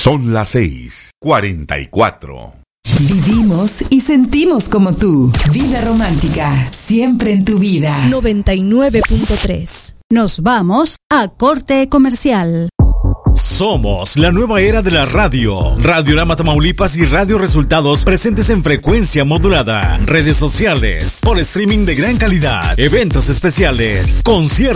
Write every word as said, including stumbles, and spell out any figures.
Son las seis, cuarenta y cuatro. Vivimos y sentimos como tú. Vida romántica, siempre en tu vida. noventa y nueve punto tres. Nos vamos a corte comercial. Somos la nueva era de la radio. Radiorama Tamaulipas y Radio Resultados presentes en frecuencia modulada. Redes sociales, por streaming de gran calidad, eventos especiales, conciertos.